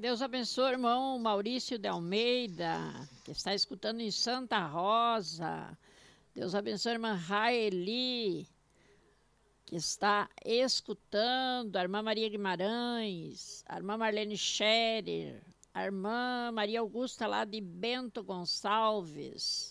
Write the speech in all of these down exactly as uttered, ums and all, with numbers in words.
Deus abençoe o irmão Maurício de Almeida, que está escutando em Santa Rosa. Deus abençoe a irmã Raeli, que está escutando. A irmã Maria Guimarães, a irmã Marlene Scherer, a irmã Maria Augusta lá de Bento Gonçalves.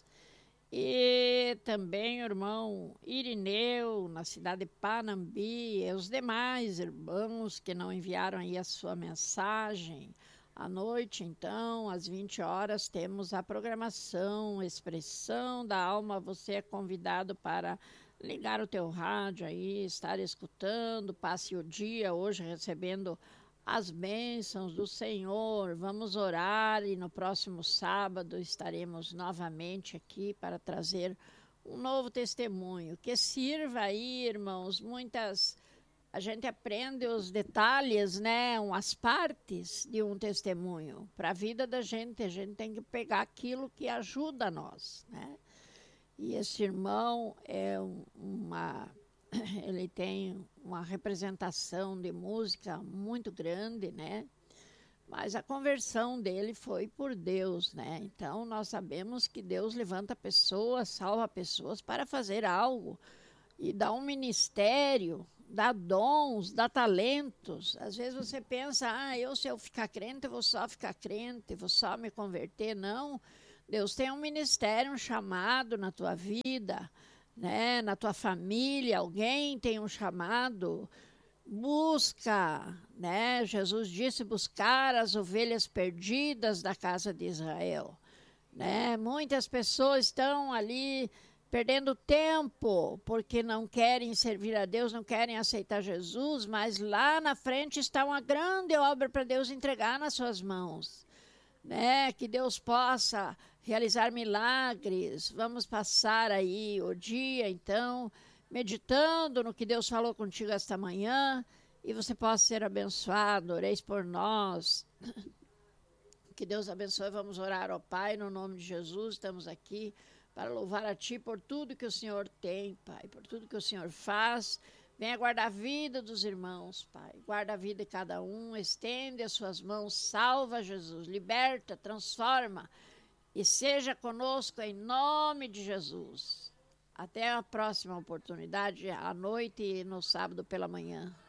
E também o irmão Irineu, na cidade de Panambi, e os demais irmãos que não enviaram aí a sua mensagem. À noite, então, às vinte horas, temos a programação Expressão da Alma. Você é convidado para ligar o teu rádio aí, estar escutando, passe o dia hoje recebendo as bênçãos do Senhor. Vamos orar e no próximo sábado estaremos novamente aqui para trazer um novo testemunho. Que sirva aí, irmãos, muitas... A gente aprende os detalhes, né, as partes de um testemunho. Para a vida da gente, a gente tem que pegar aquilo que ajuda nós, né? E esse irmão é uma... Ele tem uma representação de música muito grande, né? Mas a conversão dele foi por Deus, né? Então, nós sabemos que Deus levanta pessoas, salva pessoas para fazer algo. E dá um ministério, dá dons, dá talentos. Às vezes você pensa, ah, eu se eu ficar crente, eu vou só ficar crente, vou só me converter. Não, Deus tem um ministério, um chamado na tua vida, né? Na tua família, alguém tem um chamado. Busca, né? Jesus disse buscar as ovelhas perdidas da casa de Israel, né? Muitas pessoas estão ali perdendo tempo porque não querem servir a Deus, não querem aceitar Jesus, mas lá na frente está uma grande obra para Deus entregar nas suas mãos, né? Que Deus possa realizar milagres. Vamos passar aí o dia, então, meditando no que Deus falou contigo esta manhã, e você possa ser abençoado. Oreis por nós. Que Deus abençoe. Vamos orar ao Pai, no nome de Jesus. Estamos aqui para louvar a Ti por tudo que o Senhor tem, Pai, por tudo que o Senhor faz. Venha guardar a vida dos irmãos, Pai. Guarda a vida de cada um, estende as suas mãos, salva, Jesus, liberta, transforma e seja conosco em nome de Jesus. Até a próxima oportunidade, à noite e no sábado pela manhã.